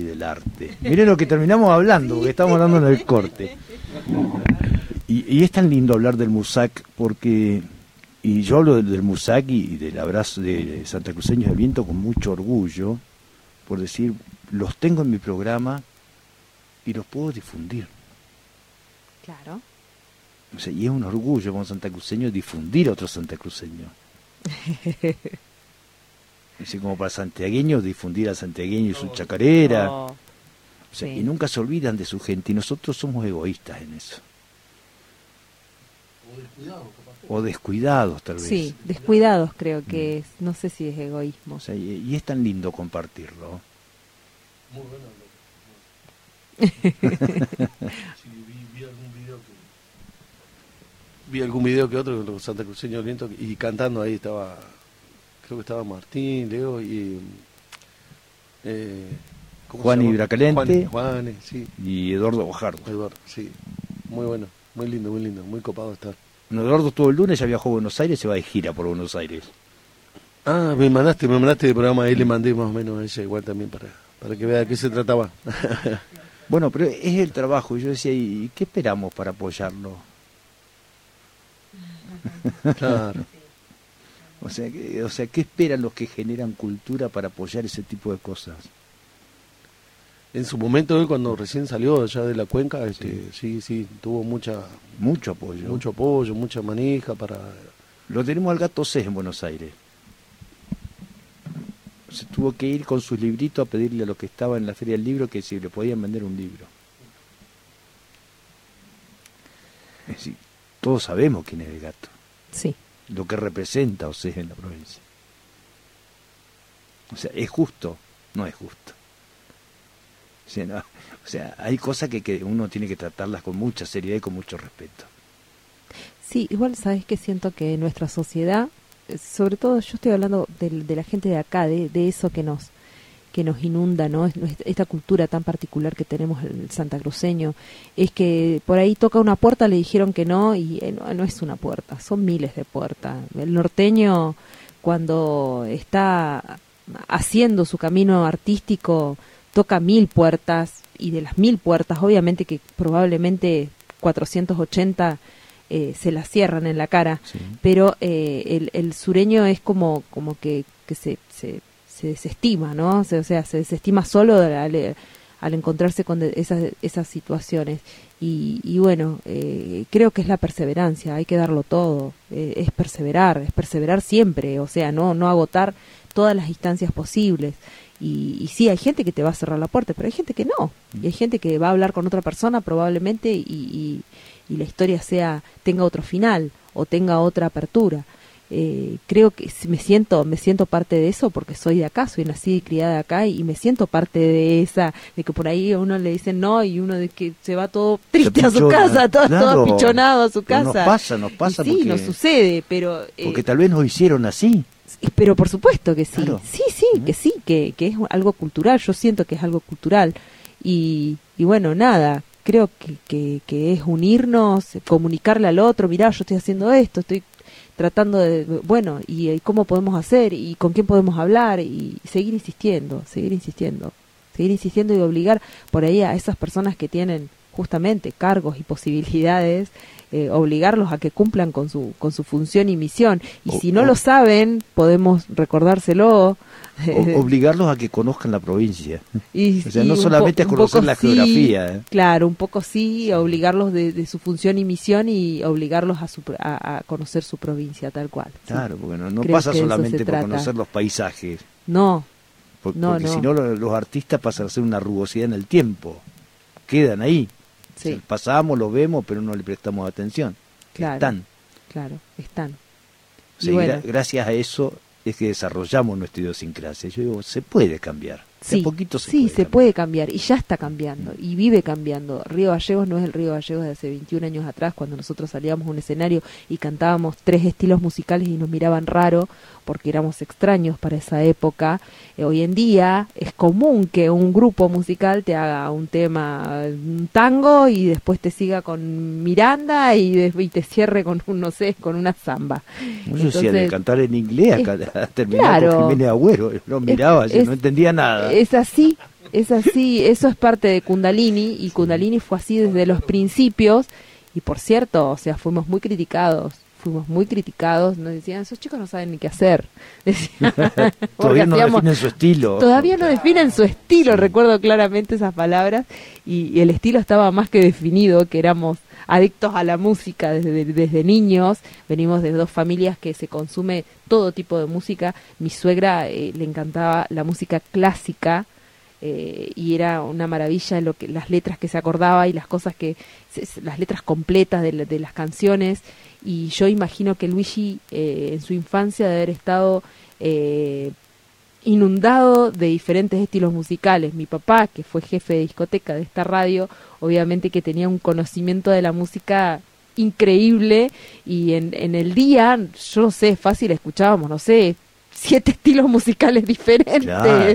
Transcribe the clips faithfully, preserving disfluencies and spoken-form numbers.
del arte. Miren lo que terminamos hablando, porque estamos hablando en el corte. Y, y es tan lindo hablar del Musac, porque, y yo hablo del, del Musac y, y del abrazo de Santacruceños del Viento con mucho orgullo, por decir, los tengo en mi programa y los puedo difundir. Claro. O sea, y es un orgullo como santacruceño difundir a otros santacruceños. Así como para santiagueños, difundir al santiagueño y su chacarera. Oh, o sea, sí. Y nunca se olvidan de su gente, y nosotros somos egoístas en eso. O descuidados, capaz. O descuidados, tal vez. Sí, descuidados creo que es, no sé si es egoísmo. O sea, y, y es tan lindo compartirlo. Muy bueno. Sí, vi, vi algún video que... Vi algún video que otro con los santacruceños del Viento y cantando ahí estaba... Creo que estaba Martín, Leo y... Eh, ¿cómo Juan se llama? Ibracalente. Juan, Juan, sí. Y Eduardo Bojardo. Eduardo, sí. Muy bueno, muy lindo, muy lindo, muy copado estar. Bueno, Eduardo estuvo el lunes, ya viajó a Buenos Aires, se va de gira por Buenos Aires. Ah, me mandaste, me mandaste el programa, ahí le mandé más o menos a ella igual también para, para que vea de qué se trataba. Bueno, pero es el trabajo, y yo decía, ¿y qué esperamos para apoyarlo? Claro. O sea, que, o sea, ¿qué esperan los que generan cultura para apoyar ese tipo de cosas? En su momento, él cuando recién salió allá de la cuenca, este, sí, sí, sí tuvo mucha, Mucho apoyo. mucho apoyo, mucha manija para... Lo tenemos al Gato C en Buenos Aires. Se tuvo que ir con sus libritos a pedirle a los que estaban en la Feria del Libro que si le podían vender un libro. Es decir, todos sabemos quién es el Gato, Sí. lo que representa O C E en la provincia. O sea, ¿es justo? No es justo. O sea, no, o sea hay cosas que, que uno tiene que tratarlas con mucha seriedad y con mucho respeto. Sí, igual sabes que siento que nuestra sociedad, eh, sobre todo yo estoy hablando de, de la gente de acá, de, de eso que nos que nos inunda, ¿no? Es- es- Esta cultura tan particular que tenemos el santacruceño, es que por ahí toca una puerta, le dijeron que no, y eh, no, no es una puerta, son miles de puertas. El norteño, cuando está haciendo su camino artístico, toca mil puertas, y de las mil puertas, obviamente que probablemente cuatrocientos ochenta eh, se las cierran en la cara, Sí. pero eh, el, el sureño es como como que, que se, se, se desestima, ¿no? Se- o sea, se desestima solo al, al encontrarse con de- esas, esas situaciones. Y, y bueno, eh, creo que es la perseverancia, hay que darlo todo, eh, es perseverar, es perseverar siempre, o sea, no, no agotar todas las instancias posibles. Y, y sí, hay gente que te va a cerrar la puerta, pero hay gente que no. Y hay gente que va a hablar con otra persona probablemente y, y, y la historia sea tenga otro final o tenga otra apertura. Eh, creo que s- me siento me siento parte de eso porque soy de acá, soy nacida y criada acá y me siento parte de esa, de que por ahí a uno le dicen no y uno de que se va todo triste a su pichona, casa, todo, claro. todo apichonado a su Pero casa. nos pasa, nos pasa Y sí, porque- nos sucede, pero... eh, Porque tal vez nos hicieron así. pero por supuesto que sí, Claro. sí, sí, que sí, que, que es algo cultural, yo siento que es algo cultural. Y, y bueno, nada, creo que, que, que es unirnos, comunicarle al otro, mirá, yo estoy haciendo esto, estoy tratando de, bueno, y, y cómo podemos hacer, y con quién podemos hablar, y seguir insistiendo, seguir insistiendo, seguir insistiendo y obligar por ahí a esas personas que tienen justamente cargos y posibilidades, eh, obligarlos a que cumplan con su con su función y misión. Y O- si no o- lo saben, podemos recordárselo. O- obligarlos a que conozcan la provincia. Y, O sea, y no un solamente po- es un conocer poco la sí, geografía, ¿eh? Claro, un poco sí, obligarlos de, de su función y misión y obligarlos a, su, pro- a, a conocer su provincia tal cual. sí. Claro, porque no, no Creo pasa que de eso solamente se por trata. conocer los paisajes. No, Por- No, porque no. si no, lo- los artistas pasan a ser una rugosidad en el tiempo. Quedan ahí. O sea, sí, pasamos, los vemos, pero no le prestamos atención. claro, Están. claro, están. O Y sea, y bueno. gra- gracias a eso es que desarrollamos nuestra idiosincrasia. Yo digo, se puede cambiar. De a Sí, poquito se sí, puede se cambiar. puede cambiar y ya está cambiando y vive cambiando. Río Gallegos no es el Río Gallegos de hace veintiún años atrás, cuando nosotros salíamos a un escenario y cantábamos tres estilos musicales y nos miraban raro porque éramos extraños para esa época. Eh, hoy en día es común que un grupo musical te haga un tema, un tango y después te siga con Miranda y, de- y te cierre con un, no sé, con una samba. Yo decía de Entonces, cantar en inglés es- a, a terminar claro. con Jiménez Agüero. Lo miraba, yo es- no entendía nada. Es así, es así, eso es parte de Kundalini, y Kundalini fue así desde los principios, y por cierto, o sea, fuimos muy criticados, fuimos muy criticados, nos decían, esos chicos no saben ni qué hacer. Decían, todavía no hacíamos, definen su estilo. Todavía no definen su estilo, recuerdo claramente esas palabras, y, y el estilo estaba más que definido, que éramos adictos a la música desde, desde niños, venimos de dos familias que se consume todo tipo de música. Mi suegra eh, le encantaba la música clásica, eh, y era una maravilla lo que las letras que se acordaba y las cosas que las letras completas de, de las canciones. Y yo imagino que Luigi eh, en su infancia de haber estado eh, inundado de diferentes estilos musicales. Mi papá, que fue jefe de discoteca de esta radio, obviamente que tenía un conocimiento de la música increíble, y en, en el día, yo no sé, fácil escuchábamos, no sé, siete estilos musicales diferentes. Claro.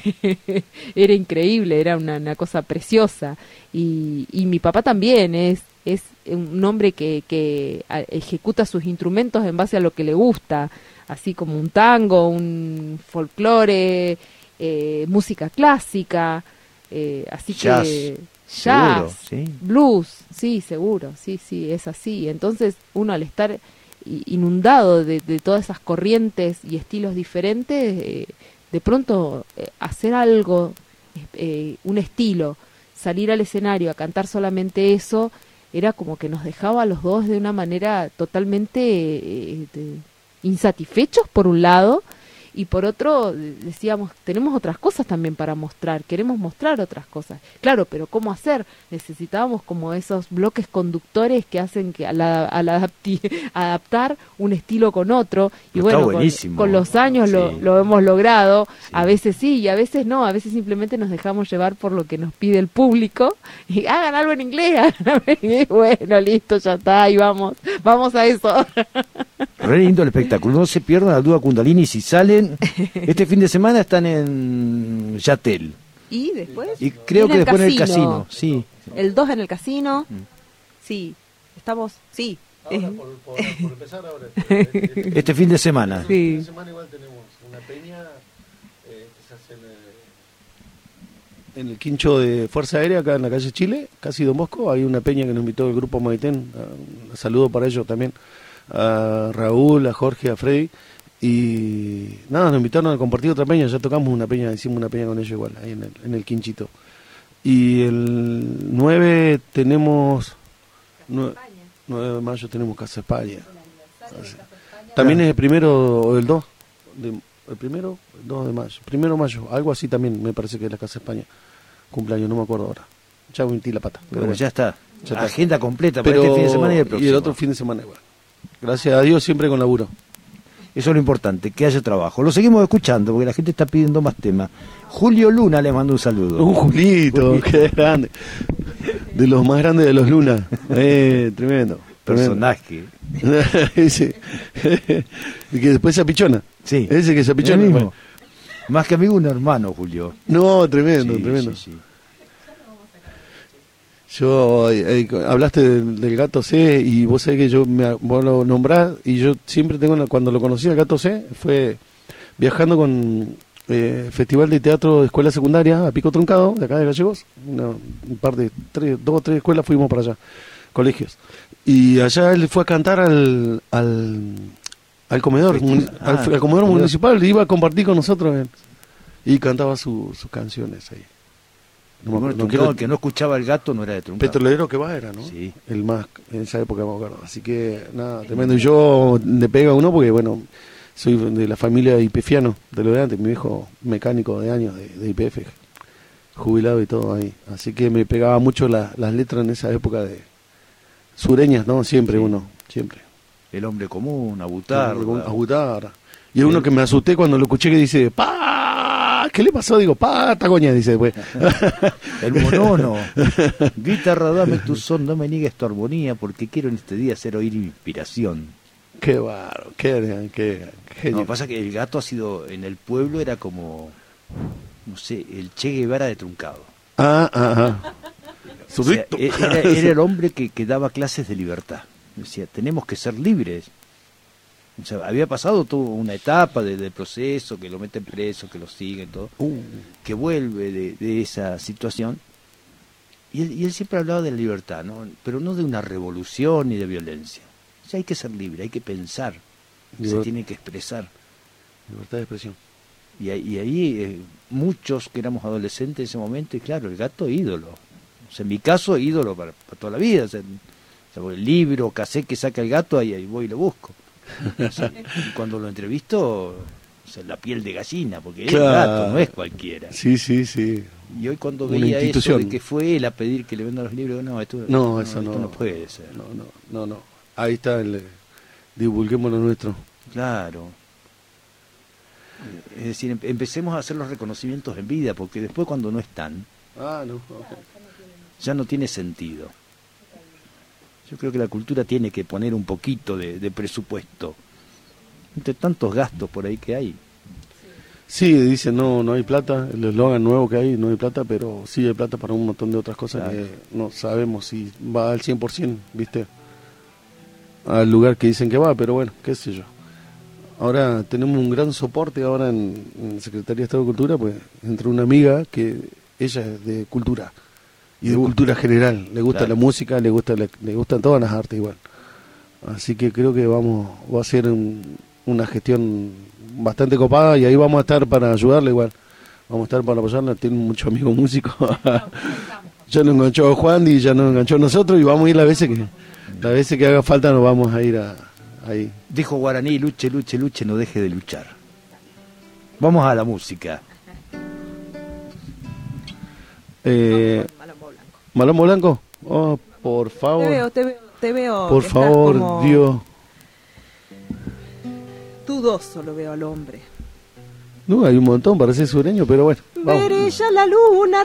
Era increíble, era una, una cosa preciosa. Y, y mi papá también es es un hombre que, que ejecuta sus instrumentos en base a lo que le gusta, así como un tango, un folclore, eh, música clásica, eh, así jazz, que jazz, seguro, ¿sí? Blues, sí, seguro, sí, sí, es así. Entonces uno, al estar inundado de, de todas esas corrientes y estilos diferentes, eh, de pronto eh, hacer algo, eh, un estilo, salir al escenario a cantar solamente eso, era como que nos dejaba a los dos de una manera totalmente eh, de, insatisfechos por un lado, y por otro decíamos, tenemos otras cosas también para mostrar, queremos mostrar otras cosas. Claro, pero ¿cómo hacer? Necesitábamos como esos bloques conductores que hacen que al, al adapti, adaptar un estilo con otro, y Está bueno, con, con los años sí. lo, lo hemos logrado, sí. A veces sí y a veces no, a veces simplemente nos dejamos llevar por lo que nos pide el público, y hagan algo en inglés, hagan algo en inglés. Bueno, listo, ya está, y vamos, vamos a eso. Re lindo el espectáculo, no se pierdan la duda Kundalini, si salen este fin de semana están en Yatel. ¿Y después? Y creo que después casino. En el casino, sí. El dos en el casino, mm. sí, estamos, sí. Ahora, por, por, por empezar ahora. Este, este fin de semana. Sí. Este fin de semana igual tenemos una peña eh, que se hace en el, en el quincho de Fuerza Aérea, acá en la calle Chile, casi Don Bosco. Hay una peña que nos invitó el grupo Maitén, un saludo para ellos también, a Raúl, a Jorge, a Freddy. Y nada, nos invitaron a compartir otra peña, ya tocamos una peña, hicimos una peña con ellos igual, ahí en el, en el quinchito. Y el nueve tenemos, nueve de mayo tenemos Casa España. También es el primero o el dos, de, el primero, el dos de mayo, primero de mayo, algo así también me parece que es la Casa España, cumpleaños, no me acuerdo ahora. Ya metí la pata. Pero bueno, ya está, ya la agenda completa para este fin de semana y el próximo. Y el otro fin de semana igual. Gracias a Dios siempre con laburo. Eso es lo importante, que haya trabajo. Lo seguimos escuchando porque la gente está pidiendo más temas. Julio Luna le mando un saludo. Un Julito, Julito. Qué grande. De los más grandes de los Luna. Eh, tremendo. Personaje. Ese. Y que después se apichona. Sí. Ese que se apichona. Bueno. Más que amigo, un hermano, Julio. No, tremendo, sí, tremendo. Sí, sí. Yo, eh, hablaste del, del Gato C, y vos sabés que yo, me, vos lo nombrás, y yo siempre tengo, una, cuando lo conocí al Gato C, fue viajando con eh, Festival de Teatro de Escuela Secundaria a Pico Truncado, de acá de Gallegos, una, un par de, tres, dos o tres escuelas fuimos para allá, colegios. Y allá él fue a cantar al, al, al comedor, mun, ah, al, al comedor municipal, iba a compartir con nosotros, él, y cantaba su, sus canciones ahí. No, no, no quiero... El que no escuchaba el Gato no era de Truncado. Petrolero que va era, ¿no? Sí. El más, en esa época me acuerdo. Así que, nada, tremendo. Y yo le pega uno porque, bueno, soy de la familia IPFiano, de lo de antes. Mi viejo mecánico de años de, de I P F, jubilado y todo ahí. Así que me pegaba mucho la, las letras en esa época de sureñas, ¿no? Siempre sí. Uno, siempre. El hombre común, Abutar. Abutar. Y es uno que me asusté cuando lo escuché que dice, ¡pa! ¿Qué le pasó? Digo, Patagonia, dice después. El monono. Guitarra, dame tu son, no me niegues tu armonía, porque quiero en este día hacer oír mi inspiración. Qué bárbaro, qué, qué, qué genio. No, pasa que el Gato ha sido, en el pueblo era como, no sé, el Che Guevara de Truncado. Ah, ajá. O sea, era, era el hombre que, que daba clases de libertad. Decía, tenemos que ser libres. O sea, había pasado toda una etapa de, de proceso, que lo meten preso, que lo siguen, todo, Uh, que vuelve de, de esa situación. Y él, y él siempre hablaba de la libertad, ¿no? Pero no de una revolución ni de violencia. O sea, hay que ser libre, hay que pensar, Liber- se tiene que expresar. libertad de expresión. Y, ahí- y ahí eh, muchos que éramos adolescentes en ese momento, y claro, el gato ídolo. O sea, en mi caso, ídolo para, para toda la vida. O sea, o sea, el libro, cassette que saca el gato, ahí, ahí voy y lo busco. O sea, y cuando lo entrevisto, o sea, la piel de gallina, porque es el Claro. gato, no es cualquiera. Sí, sí, sí. Y hoy cuando Una veía eso institución. de que fue él a pedir que le vendan los libros, no, esto No, eso esto no. no puede ser. No, no, no, no. Ahí está el... eh, divulguemos lo nuestro. Claro. Es decir, em- empecemos a hacer los reconocimientos en vida, porque después cuando no están, Ah, no. ok. ya no tiene sentido. Yo creo que la cultura tiene que poner un poquito de, de presupuesto. Entre tantos gastos por ahí que hay. Sí, dice no, no hay plata, el eslogan nuevo que hay, no hay plata, pero sí hay plata para un montón de otras cosas Claro. que no sabemos si va al cien por ciento, ¿viste? Al lugar que dicen que va, pero bueno, qué sé yo. Ahora tenemos un gran soporte ahora en, en Secretaría de Estado de Cultura, pues entre una amiga que ella es de cultura y de Le gusta. cultura general, le gusta Claro. la música, le gusta la- le gustan todas las artes igual. Así que creo que vamos va a ser un- una gestión bastante copada y ahí vamos a estar para ayudarle igual. Vamos a estar para apoyarla, tiene muchos amigos músicos. Ya nos enganchó Juan y ya nos enganchó nosotros y vamos a ir las veces que las veces que haga falta nos vamos a ir a, ahí. Dijo Guaraní, luche, luche, luche, no deje de luchar. Vamos a la música. Eh, Malombo Blanco. Malombo Blanco, oh, por Te favor, veo, te veo, te veo. por que estás favor, como Dios. dudoso lo veo al hombre. No, hay un montón para ser sureño, pero bueno, vamos. Ver ella la luna